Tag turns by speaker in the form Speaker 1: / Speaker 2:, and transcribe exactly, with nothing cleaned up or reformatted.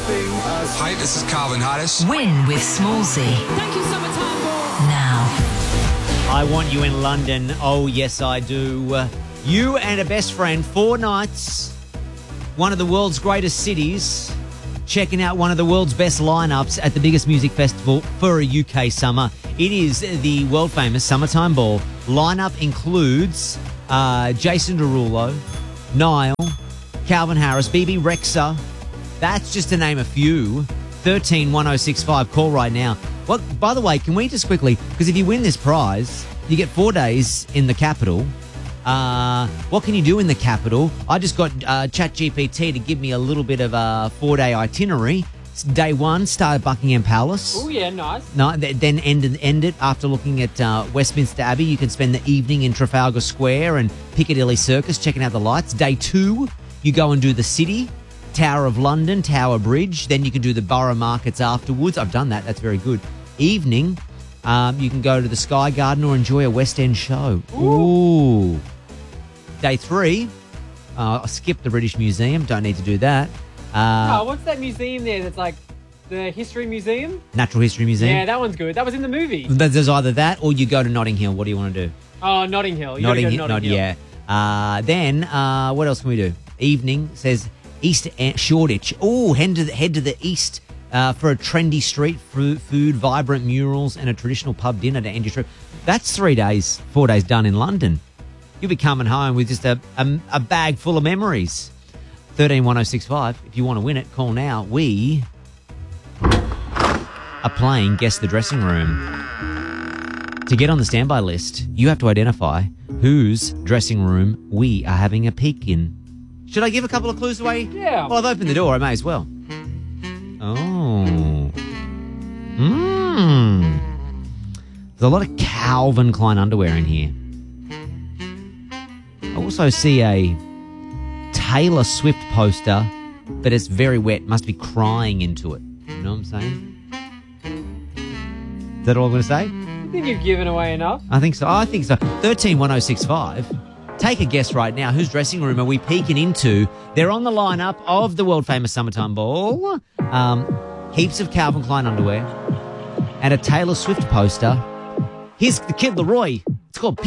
Speaker 1: Hi, this is Calvin Harris.
Speaker 2: Win with Smallsy.
Speaker 3: Thank you, Summertime Ball.
Speaker 2: Now.
Speaker 4: I want you in London. Oh, yes, I do. Uh, you and a best friend, four nights, one of the world's greatest cities, checking out one of the world's best lineups at the biggest music festival for a U K summer. It is the world-famous Summertime Ball. Lineup includes uh, Jason Derulo, Niall, Calvin Harris, B B Rexa. That's just to name a few. thirteen one oh six five. Call right now. Well, by the way, can we just quickly, because if you win this prize, you get four days in the capital. Uh, what can you do in the capital? I just got uh, ChatGPT to give me a little bit of a four-day itinerary. Day one, start at Buckingham Palace.
Speaker 3: Oh, yeah, nice.
Speaker 4: No, th- then end, end it after looking at uh, Westminster Abbey. You can spend the evening in Trafalgar Square and Piccadilly Circus checking out the lights. Day two, you go and do the city, Tower of London, Tower Bridge. Then you can do the borough markets afterwards. I've done that. That's very good. Evening, um, you can go to the Sky Garden or enjoy a West End show. Ooh. Ooh. Day three, uh, skip the British Museum. Don't need to do that. Uh,
Speaker 3: Oh, what's that museum there that's like the History Museum?
Speaker 4: Natural History Museum.
Speaker 3: Yeah, that one's good. That was in the movie.
Speaker 4: There's either that or you go to Notting Hill. What do you want to do?
Speaker 3: Oh, Notting Hill. You
Speaker 4: Notting,
Speaker 3: gotta
Speaker 4: Hill.
Speaker 3: go to Notting Hill.
Speaker 4: Yeah. Uh, then, uh, what else can we do? Evening says East End, Shoreditch. Oh, head to the, head to the east uh, for a trendy street food, food, vibrant murals, and a traditional pub dinner to end your trip. That's three days, four days done in London. You'll be coming home with just a, a, a bag full of memories. thirteen one oh six five. If you want to win it, call now. We are playing Guess the Dressing Room. To get on the standby list, you have to identify whose dressing room we are having a peek in. Should I give a couple of clues away?
Speaker 3: Yeah.
Speaker 4: Well, I've opened the door. I may as well. Oh. Mmm. There's a lot of Calvin Klein underwear in here. I also see a Taylor Swift poster, but it's very wet. Must be crying into it. You know what I'm saying? Is that all I'm going to say?
Speaker 3: I think you've given away enough.
Speaker 4: I think so. I think so. thirteen one oh six five. Take a guess right now. Whose dressing room are we peeking into? They're on the lineup of the world-famous Summertime Ball. Um, heaps of Calvin Klein underwear and a Taylor Swift poster. Here's the Kid Laroi. It's called